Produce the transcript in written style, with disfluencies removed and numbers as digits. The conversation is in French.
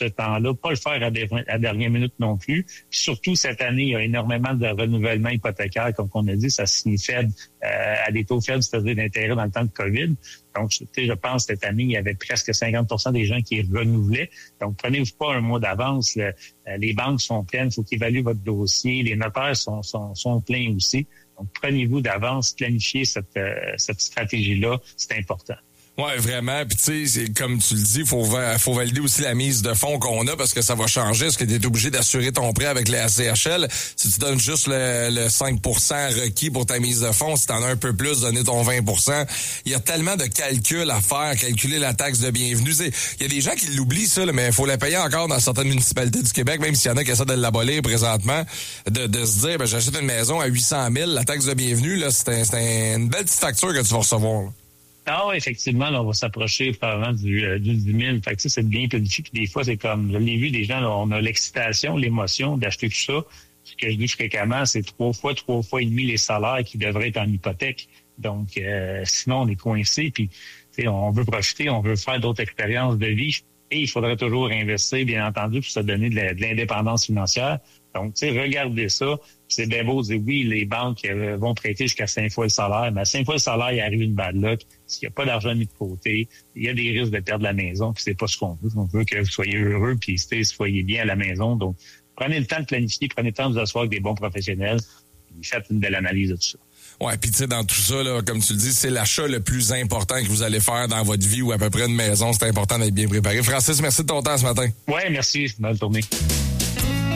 ce temps-là, pas le faire à dernière minute non plus. Puis surtout, cette année, il y a énormément de renouvellement hypothécaire, comme on a dit, ça signe faible, à des taux faibles, c'est-à-dire d'intérêt dans le temps de COVID. Donc, je pense que cette année, il y avait presque 50% des gens qui renouvelaient. Donc, prenez-vous pas un mois d'avance. Les banques sont pleines, il faut qu'ils évaluent votre dossier. Les notaires sont pleins aussi. Donc, prenez-vous d'avance, planifiez cette stratégie-là, c'est important. Ouais, vraiment. Puis tu sais, comme tu le dis, faut valider aussi la mise de fonds qu'on a parce que ça va changer. Est-ce que tu es obligé d'assurer ton prêt avec les ACHL? Si tu donnes juste le 5% requis pour ta mise de fonds, si tu en as un peu plus, donner ton 20%. Il y a tellement de calculs à faire, calculer la taxe de bienvenue. Il y a des gens qui l'oublient, ça, là, mais il faut la payer encore dans certaines municipalités du Québec, même s'il y en a qui essaient de l'abolir présentement, de se dire, j'achète une maison à 800 000, la taxe de bienvenue, là, c'est une belle petite facture que tu vas recevoir, là. Ah oui, effectivement, là, on va s'approcher probablement du 10 000. Fait que ça, c'est bien planifié. Puis des fois, c'est comme, je l'ai vu, des gens, là, on a l'excitation, l'émotion d'acheter tout ça. Ce que je dis fréquemment, c'est 3 fois et demi les salaires qui devraient être en hypothèque. Donc, sinon, on est coincé. Puis, on veut profiter, on veut faire d'autres expériences de vie. Et il faudrait toujours investir, bien entendu, pour se donner de l'indépendance financière. Donc, regardez ça. C'est bien beau de dire, oui, les banques vont prêter jusqu'à 5 fois le salaire, mais à 5 fois le salaire, il arrive une bad luck. S'il n'y a pas d'argent mis de côté, il y a des risques de perdre la maison, puis c'est pas ce qu'on veut. On veut que vous soyez heureux, puis soyez bien à la maison. Donc, prenez le temps de planifier, prenez le temps de vous asseoir avec des bons professionnels, puis faites une belle analyse de tout ça. Ouais, puis tu sais, dans tout ça, là, comme tu le dis, c'est l'achat le plus important que vous allez faire dans votre vie ou à peu près une maison. C'est important d'être bien préparé. Francis, merci de ton temps ce matin. Ouais, merci. Bonne journée.